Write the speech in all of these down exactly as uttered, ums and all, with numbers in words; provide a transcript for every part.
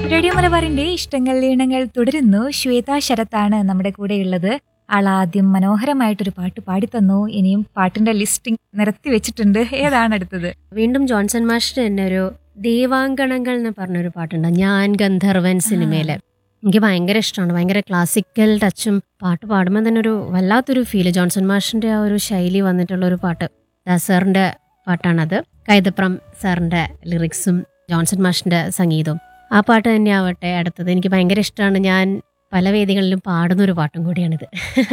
Radio മലബാറിന്റെ ഇഷ്ടങ്ങൾ ഈണങ്ങൾ തുടരുന്നു. ശ്വേത ശരത്താണ് നമ്മുടെ കൂടെയുള്ളത്. ആളാദ്യം മനോഹരമായിട്ടൊരു പാട്ട് പാടിത്തന്നു. ഇനിയും പാട്ടിന്റെ ലിസ്റ്റിംഗ് നിരത്തി വെച്ചിട്ടുണ്ട്. ഏതാണ് അടുത്തത്? വീണ്ടും ജോൺസൺ മാഷിന്റെ തന്നെ ഒരു ദേവാങ്കണങ്ങൾ എന്ന് പറഞ്ഞൊരു പാട്ടുണ്ട്, ഞാൻ ഗന്ധർവൻ സിനിമയിലെ. എനിക്ക് ഭയങ്കര ഇഷ്ടമാണ്. ഭയങ്കര ക്ലാസിക്കൽ ടച്ചും, പാട്ട് പാടുമ്പോൾ തന്നെ ഒരു വല്ലാത്തൊരു ഫീല്. ജോൺസൺ മാഷിന്റെ ആ ഒരു ശൈലി വന്നിട്ടുള്ള ഒരു പാട്ട്, ദാസറിന്റെ പാട്ടാണത്. കൈതപ്രം സാറിന്റെ ലിറിക്സും ജോൺസൺ മാഷിന്റെ സംഗീതവും. ആ പാട്ട് തന്നെ ആവട്ടെ അടുത്തത്. എനിക്ക് ഭയങ്കര ഇഷ്ടമാണ്. ഞാൻ പല വേദികളിലും പാടുന്ന ഒരു പാട്ടും കൂടിയാണിത്.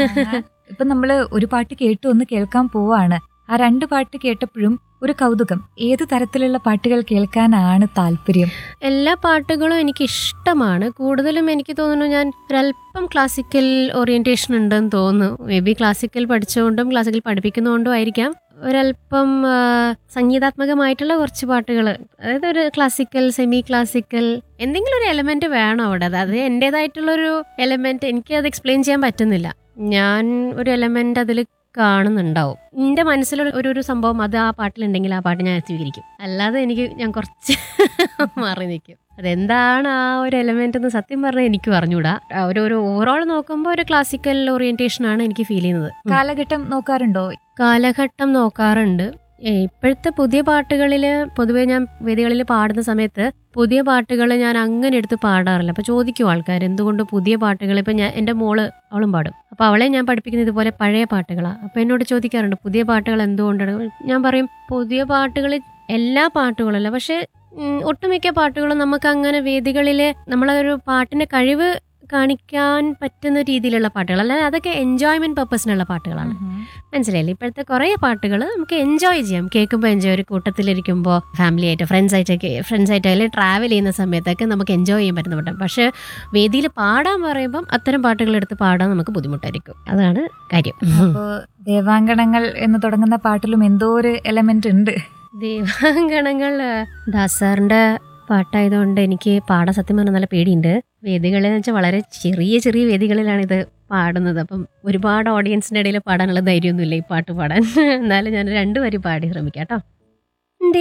ഇപ്പൊ നമ്മള് ഒരു പാട്ട് കേട്ടു ഒന്ന് കേൾക്കാൻ പോവാണ്. ആ രണ്ട് പാട്ട് കേട്ടപ്പോഴും ഒരു കൗതുകം, ഏത് തരത്തിലുള്ള പാട്ടുകൾ കേൾക്കാനാണ് താല്പര്യം? എല്ലാ പാട്ടുകളും എനിക്ക് ഇഷ്ടമാണ്. കൂടുതലും എനിക്ക് തോന്നുന്നു ഞാൻ ഒരല്പം ക്ലാസിക്കൽ ഓറിയന്റേഷൻ ഉണ്ടെന്ന് തോന്നുന്നു. മേ ബി ക്ലാസിക്കൽ പഠിച്ചുകൊണ്ടും ക്ലാസിക്കൽ പഠിപ്പിക്കുന്നതുകൊണ്ടും ആയിരിക്കാം ഒരല്പം സംഗീതാത്മകമായിട്ടുള്ള കുറച്ച് പാട്ടുകൾ. അതായത് ഒരു ക്ലാസിക്കൽ, സെമി ക്ലാസിക്കൽ, എന്തെങ്കിലും ഒരു എലമെന്റ് വേണം അവിടെ. അതായത് എൻ്റെതായിട്ടുള്ളൊരു എലമെന്റ്, എനിക്ക് അത് എക്സ്പ്ലെയിൻ ചെയ്യാൻ പറ്റുന്നില്ല. ഞാൻ ഒരു എലമെന്റ് അതിൽ കാണുന്നുണ്ടാവും. എൻ്റെ മനസ്സിലുള്ള ഒരു ഒരു സംഭവം അത് ആ പാട്ടിലുണ്ടെങ്കിൽ ആ പാട്ട് ഞാൻ സ്വീകരിക്കും. അല്ലാതെ എനിക്ക് ഞാൻ കുറച്ച് മാറി നിൽക്കും. അതെന്താണ് ആ ഒരു എലമെന്റ് എന്ന് സത്യം പറഞ്ഞാൽ എനിക്ക് പറഞ്ഞുകൂടാ. ഒരു ഒരു ഓവറോൾ നോക്കുമ്പോൾ ഒരു ക്ലാസിക്കൽ ഓറിയന്റേഷൻ ആണ് എനിക്ക് ഫീൽ ചെയ്യുന്നത്. കാലഘട്ടം നോക്കാറുണ്ടോ? കാലഘട്ടം നോക്കാറുണ്ട്. ഇപ്പോഴത്തെ പുതിയ പാട്ടുകളിൽ പൊതുവേ ഞാൻ വേദികളിൽ പാടുന്ന സമയത്ത് പുതിയ പാട്ടുകൾ ഞാൻ അങ്ങനെ എടുത്ത് പാടാറില്ല. അപ്പോൾ ചോദിക്കും ആൾക്കാർ എന്തുകൊണ്ട് പുതിയ പാട്ടുകൾ. ഇപ്പം ഞാൻ എൻ്റെ മോള് അവളും പാടും. അപ്പോൾ അവളെ ഞാൻ പഠിപ്പിക്കുന്നത് ഇതുപോലെ പഴയ പാട്ടുകളാണ്. അപ്പോൾ എന്നോട് ചോദിക്കാറുണ്ട് പുതിയ പാട്ടുകൾ എന്തുകൊണ്ടാണ്. ഞാൻ പറയും പുതിയ പാട്ടുകൾ എല്ലാ പാട്ടുകളല്ല, പക്ഷേ ഒട്ടുമിക്ക പാട്ടുകളും നമുക്ക് അങ്ങനെ വേദികളിൽ നമ്മളൊരു പാട്ടിൻ്റെ കഴിവ് കാണിക്കാൻ പറ്റുന്ന രീതിയിലുള്ള പാട്ടുകൾ, അല്ലാതെ അതൊക്കെ എൻജോയ്മെന്റ് പർപ്പസിനുള്ള പാട്ടുകളാണ്. മനസ്സിലായില്ലേ? ഇപ്പോഴത്തെ കുറേ പാട്ടുകൾ നമുക്ക് എൻജോയ് ചെയ്യാം, കേൾക്കുമ്പോൾ എൻജോയ്. ഒരു കൂട്ടത്തിലിരിക്കുമ്പോൾ ഫാമിലി ആയിട്ട് ഫ്രണ്ട്സ് ആയിട്ടൊക്കെ ഫ്രണ്ട്സ് ആയിട്ട് അല്ലെങ്കിൽ ട്രാവൽ ചെയ്യുന്ന സമയത്തൊക്കെ നമുക്ക് എൻജോയ് ചെയ്യാൻ പറ്റുന്ന പാട്ട്. പക്ഷേ വേദിയിൽ പാടാൻ പറയുമ്പം അത്തരം പാട്ടുകൾ എടുത്ത് പാടാൻ നമുക്ക് ബുദ്ധിമുട്ടായിരിക്കും. അതാണ് കാര്യം. അപ്പോൾ ദേവാങ്കണങ്ങൾ എന്ന് തുടങ്ങുന്ന പാട്ടിലും എന്തോ ഒരു എലമെന്റ് ഉണ്ട്. ദേവാങ്കണങ്ങൾ ദാസാറിന്റെ പാട്ടായതുകൊണ്ട് എനിക്ക് പാടാൻ സത്യം പറഞ്ഞാൽ നല്ല പേടിയുണ്ട്. വേദികളെന്ന് വെച്ചാൽ വളരെ ചെറിയ ചെറിയ വേദികളിലാണ് ഇത് പാടുന്നത്. അപ്പം ഒരുപാട് ഓഡിയൻസിൻ്റെ ഇടയിൽ പാടാനുള്ള ധൈര്യമൊന്നുമില്ല ഈ പാട്ട് പാടാൻ. എന്നാലും ഞാൻ രണ്ടു വരി പാടി ശ്രമിക്കാം കേട്ടോ.